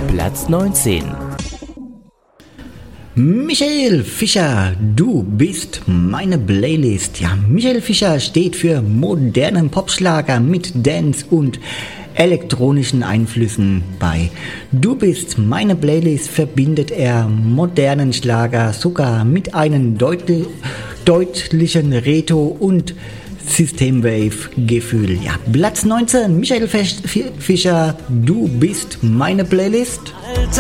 Platz 19. Michael Fischer, du bist meine Playlist. Ja, Michael Fischer steht für modernen Popschlager mit Dance und elektronischen Einflüssen bei. Du bist meine Playlist verbindet er modernen Schlager sogar mit einem deutlichen Retro- und Systemwave-Gefühl. Ja, Platz 19, Michael Fischer, du bist meine Playlist.